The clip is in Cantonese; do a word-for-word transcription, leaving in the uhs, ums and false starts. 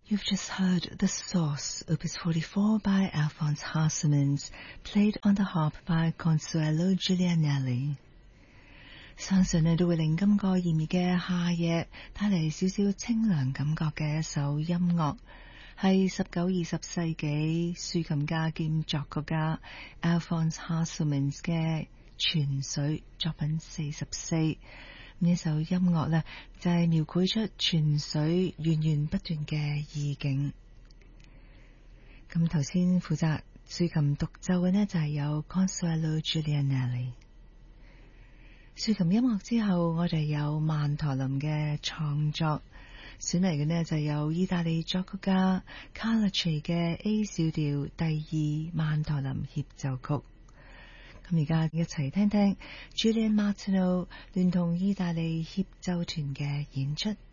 You've just heard The Source, Opus forty-four by Alphonse Harsimans, played on the harp by Consuelo Giulianelli。相信你都會令今個炎熱嘅夏夜帶嚟少少清涼感覺嘅一首音樂，係十九二十世紀豎琴家兼作曲家 Alphonse Harsimans 嘅泉水作品四十四。呢首音樂呢，就係描繪出泉水源源不斷嘅意境。咁頭先負責豎琴獨奏嘅呢，就係有 Consuelo Giulianelli。豎琴音樂之後，我哋有曼陀林嘅創作，選嚟嘅呢，就有意大利作曲家 Carlucci 嘅 A 小調第二曼陀林協奏曲。咁而家一齊聽聽 Julian Martino 聯同意大利協奏團嘅演出。